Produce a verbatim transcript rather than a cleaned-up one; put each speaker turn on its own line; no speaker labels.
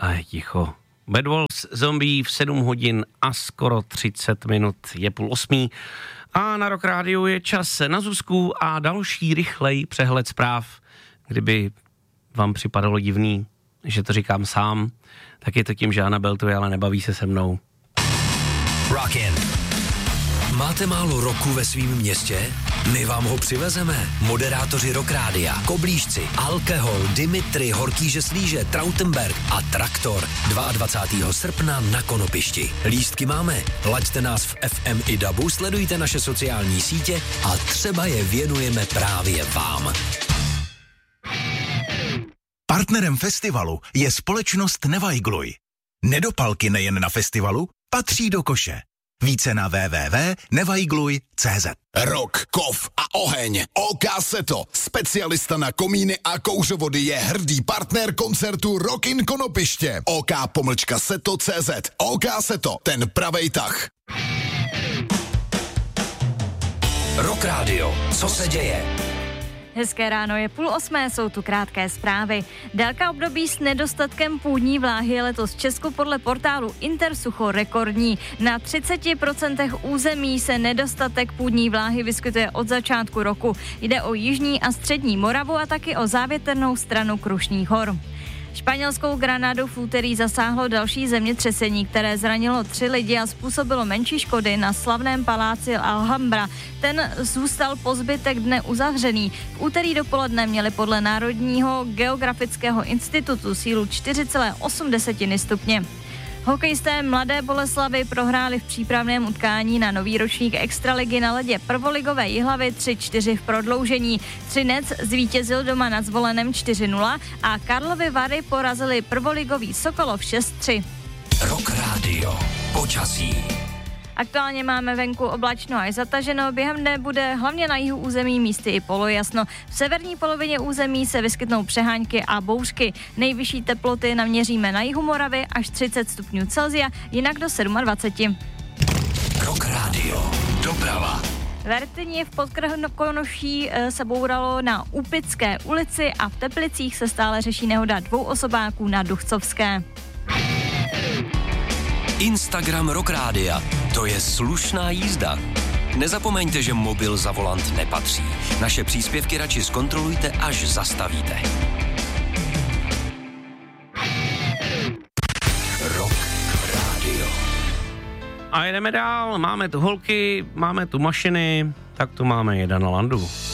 a je ticho. Bad Wolves Zombie v sedm hodin a skoro třicet minut je půl osmý a na Rock Rádiu je čas na Zuzku a další rychlej přehled zpráv. Kdyby vám připadalo divný, že to říkám sám, tak je to tím, že Anabel tu je, ale nebaví se se mnou.
Rockin'. Máte málo roku ve svém městě? My vám ho přivezeme. Moderátoři Rock Rádia, Koblížci, Alkehol, Dimitri, Horkýže Slíže, Trautenberg a Traktor dvacátého druhého srpna na Konopišti. Lístky máme. Laďte nás v F M i dabu, sledujte naše sociální sítě a třeba je věnujeme právě vám.
Partnerem festivalu je společnost Nevajgluj. Nedopalky nejen na festivalu, patří do koše. Více na w w w tečka nevajgluj tečka cé zet.
Rock, kov a oheň. ó ká Seto, specialista na komíny a kouřovody, je hrdý partner koncertu Rock in Konopiště. OK pomlčka seto tečka cé zet. ó ká Seto, ten pravej tah.
Rock Radio, co se děje?
Hezké ráno, je půl osmé, jsou tu krátké zprávy. Délka období s nedostatkem půdní vláhy je letos v Česku podle portálu Intersucho rekordní. Na třicet procent území se nedostatek půdní vláhy vyskytuje od začátku roku. Jde o jižní a střední Moravu a taky o závětrnou stranu Krušných hor. Španělskou Granadu v úterý zasáhlo další zemětřesení, které zranilo tři lidi a způsobilo menší škody na slavném paláci Alhambra. Ten zůstal po zbytek dne uzavřený. V úterý dopoledne měli podle Národního geografického institutu sílu čtyři celé osm stupně. Hokejisté Mladé Boleslavi prohráli v přípravném utkání na nový ročník extraligy na ledě prvoligové Jihlavy tři čtyři v prodloužení. Třinec zvítězil doma nad Zvolenem čtyři nula a Karlovy Vary porazili prvoligový Sokolov šest tři.
Rock Radio, počasí.
Aktuálně máme venku oblačno až zataženo, během dne bude hlavně na jihu území místy i polojasno. V severní polovině území se vyskytnou přehánky a bouřky. Nejvyšší teploty naměříme na jihu Moravy až třicet stupňů Celsia, jinak do dvacet sedm.
Rock Radio, doprava.
V Rtyni v Podkrkonoší se bouralo na Úpické ulici a v Teplicích se stále řeší nehoda dvou osobáků na Duchcovské.
Instagram Rock Rádia, to je slušná jízda. Nezapomeňte, že mobil za volant nepatří. Naše příspěvky radši zkontrolujte, až zastavíte. Rock Radio.
A jedeme dál, máme tu holky, máme tu mašiny, tak tu máme jeden na landu.